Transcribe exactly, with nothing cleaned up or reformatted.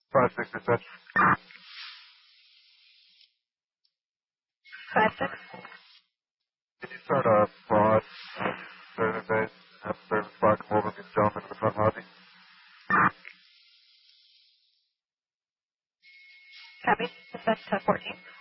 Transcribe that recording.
Five six dispatch. Five six. Can you start a fraud service base? Have service spot come over and get gentlemen in the front lobby? Copy. Dispatch to fourteen.